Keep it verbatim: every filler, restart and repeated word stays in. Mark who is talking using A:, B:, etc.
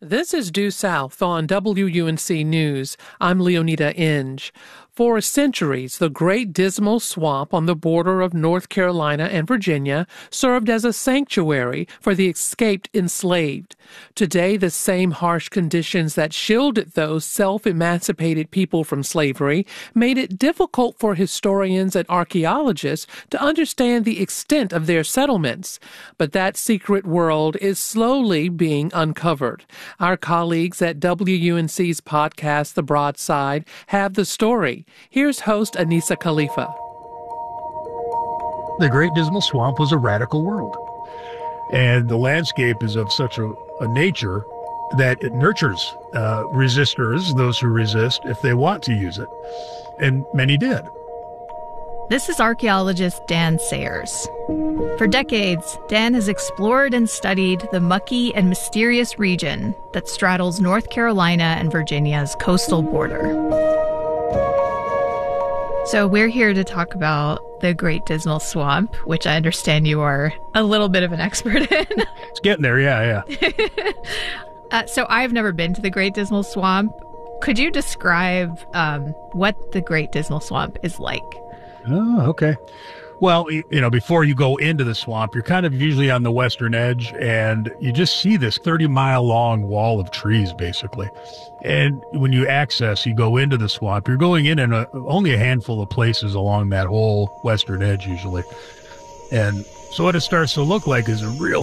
A: This is Due South on W U N C News. I'm Leonida Inge. For centuries, the Great Dismal Swamp on the border of North Carolina and Virginia served as a sanctuary for the escaped enslaved. Today, the same harsh conditions that shielded those self-emancipated people from slavery made it difficult for historians and archaeologists to understand the extent of their settlements. But that secret world is slowly being uncovered. Our colleagues at W U N C's podcast, The Broadside, have the story. Here's host Anissa Khalifa.
B: The Great Dismal Swamp was a radical world. And the landscape is of such a, a nature that it nurtures uh, resistors, those who resist, if they want to use it. And many did.
C: This is archaeologist Dan Sayers. For decades, Dan has explored and studied the mucky and mysterious region that straddles North Carolina and Virginia's coastal border. So we're here to talk about the Great Dismal Swamp, which I understand you are a little bit of an expert in.
B: It's getting there, yeah, yeah.
C: uh, so I've never been to the Great Dismal Swamp. Could you describe um, what the Great Dismal Swamp is like?
B: Oh, okay. Well, you know, before you go into the swamp, you're kind of usually on the western edge, and you just see this thirty-mile-long wall of trees, basically. And when you access, you go into the swamp, you're going in in a, only a handful of places along that whole western edge, usually. And so what it starts to look like is a real